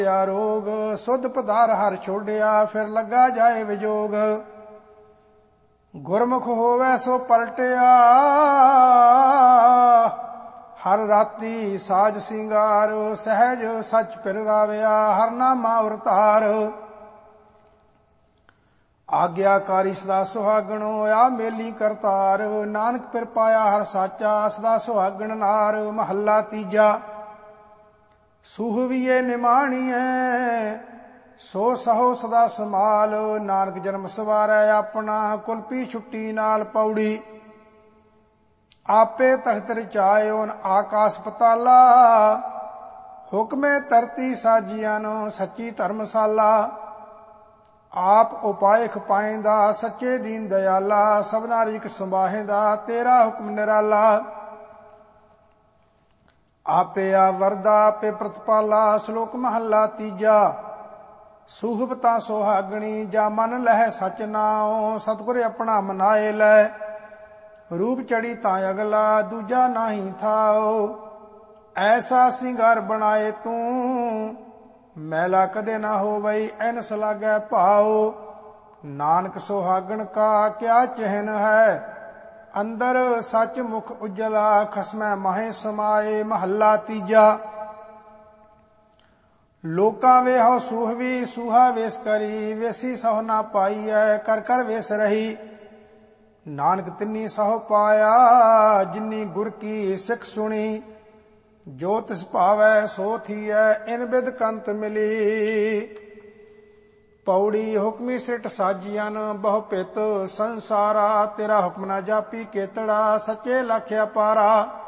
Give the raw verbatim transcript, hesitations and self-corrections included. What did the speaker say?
ਰੋਗ ਸੁਧ ਪਧਾਰ ਹਰ ਛੋੜਿਆ, ਫਿਰ ਲੱਗਾ ਜਾਏ ਵਿਜੋਗ। ਗੁਰਮੁਖ ਹੋਵੇ ਸੋ ਪਲਟਿਆ, ਹਰ ਰਾਤੀ ਸਾਜ ਸਿੰਗਾਰ। ਸਹਿਜ ਸੱਚ ਫਿਰ ਰਾਵਿਆ, ਹਰ ਨਾਮਾ ਉਰਤਾਰ। ਆਗਿਆਕਾਰੀ ਸਦਾ ਸੁਹਾਗਣੋ, ਆ ਮੇਲੀ ਕਰਤਾਰ। ਨਾਨਕ ਫਿਰ ਪਾਇਆ ਹਰ ਸਾਚਾ, ਸਦਾ ਸੁਹਾਗਣ ਨਾਰ। ਮਹੱਲਾ ਤੀਜਾ। ਸੂਹਵੀਏ ਨਿਮਾਣੀਐ, ਸੋ ਸਹੋ ਸਦਾ ਸਮਾਲ। ਨਾਨਕ ਜਨਮ ਸਵਾਰੈ ਆਪਣਾ, ਕੁਲਪੀ ਛੁੱਟੀ ਨਾਲ ਪੌੜੀ। ਆਪੇ ਤਖਤ ਰਚਾਇਓਨ ਆਕਾਸ ਪਤਾਲਾ, ਹੁਕਮੇ ਧਰਤੀ ਸਾਜੀਆਂ ਨੂੰ ਸੱਚੀ ਧਰਮਸ਼ਾਲਾ। ਆਪ ਉਪਾਏ ਖਪਾਇਂਦਾ, ਸੱਚੇ ਦੀਨ ਦਇਆਲਾ। ਸਭਨਾ ਰੀਕ ਸੰਭਾਹੇਂਦਾ, ਤੇਰਾ ਹੁਕਮ ਨਿਰਾਲਾ। ਆਪੇ ਆ ਵਰਦਾ, ਆਪੇ ਪ੍ਰਤਪਾਲਾ। ਸ਼ਲੋਕ ਮਹੱਲਾ ਤੀਜਾ। ਸੂਹਬਤਾ ਸੁਹਾਗਣੀ, ਜਾ ਮਨ ਲਹਿ ਸਚ ਨਾਉ। ਸਤਿਗੁਰ ਆਪਣਾ ਮਨਾਏ ਲੈ, ਰੂਪ ਚੜੀ ਤਾਂ ਅਗਲਾ, ਦੂਜਾ ਨਾਹੀ ਥਾਉ। ਐਸਾ ਸਿੰਗਾਰ ਬਣਾਏ ਤੂੰ, ਮੈਲਾ ਕਦੇ ਨਾ ਹੋਵਈ। ਐਨਸ ਲਾਗੈ ਭਾਉ। ਨਾਨਕ ਸੁਹਾਗਣ ਕਾ ਕਿਆ ਚਿਹਨ ਹੈ, ਅੰਦਰ ਸੱਚ ਮੁਖ ਉਜਲਾ। ਖਸਮੈ ਮਾਹੇ ਸਮਾਏ। ਮਹੱਲਾ ਤੀਜਾ। ਲੋਕਾਂ ਵੇਹੋ ਸੂਹਵੀ, ਸੂਹਾ ਵੇਸ ਕਰੀ। ਵੇਸੀ ਸਹੁ ਨਾ ਪਾਈਐ, ਕਰ ਕਰ ਵੇਸ ਰਹੀ। ਨਾਨਕ ਤਿੰਨੀ ਸਹੁ ਪਾਇਆ, ਜਿਨੀ ਗੁਰ ਕੀ ਸਿੱਖ ਸੁਣੀ। ਜੋ ਤਿਸ ਭਾਵੈ ਸੋ ਥੀਐ, ਇਨ ਬਿਦ ਕੰਤ ਮਿਲੀ। ਪੌੜੀ। ਹੁਕਮੀ ਸਿਟ ਸਾਜੀਅਨ, ਬਹੁ ਪਿਤ ਸੰਸਾਰਾ। ਤੇਰਾ ਹੁਕਮ ਨਾ ਜਾਪੀ ਕੇਤੜਾ, ਸੱਚੇ ਲਖਿਆ ਪਾਰਾ।